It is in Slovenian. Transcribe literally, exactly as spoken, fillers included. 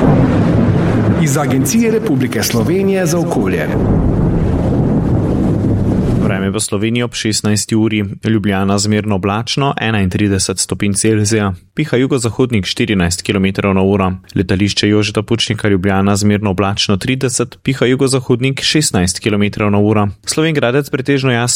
Iz Agencije Republike Slovenije za okolje. Vreme v Sloveniji ob šestnajsti uri, Ljubljana zmerno oblačno, enaintrideset stopinj Celzija, piha jugozahodnik štirinajst kilometrov na uro, letališče Jožeta Pučnika Ljubljana zmerno oblačno trideset, piha jugozahodnik šestnajst kilometrov na uro, Slovenj Gradec pretežno jasno.